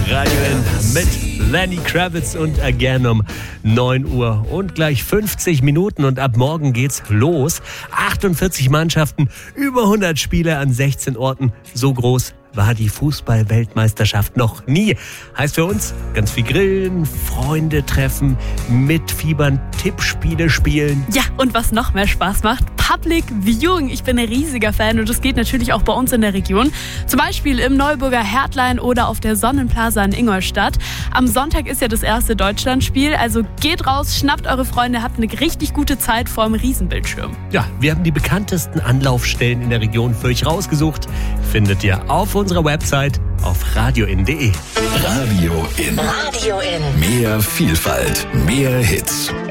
Radio N mit Lenny Kravitz und Again um 9 Uhr und gleich 50 Minuten und ab morgen geht's los. 48 Mannschaften, über 100 Spiele an 16 Orten. So groß war die Fußball-Weltmeisterschaft noch nie. Heißt für uns ganz viel grillen, Freunde treffen, mitfiebern, Tippspiele spielen. Ja, und was noch mehr Spaß macht, Public Viewing. Ich bin ein riesiger Fan und das geht natürlich auch bei uns in der Region. Zum Beispiel im Neuburger Härtlein oder auf der Sonnenplaza in Ingolstadt. Am Sonntag ist ja das erste Deutschlandspiel, also geht raus, schnappt eure Freunde, habt eine richtig gute Zeit vor dem Riesenbildschirm. Ja, wir haben die bekanntesten Anlaufstellen in der Region für euch rausgesucht. Findet ihr auf unserer Website auf radioin.de. Radio In. Mehr Vielfalt, mehr Hits.